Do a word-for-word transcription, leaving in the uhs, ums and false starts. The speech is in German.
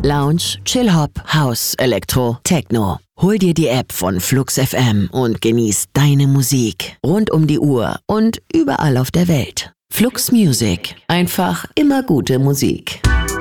Lounge, Chill-Hop, House, Elektro, Techno. Hol dir die App von Flux F M und genieß deine Musik rund um die Uhr und überall auf der Welt. Flux Music. Einfach immer gute Musik.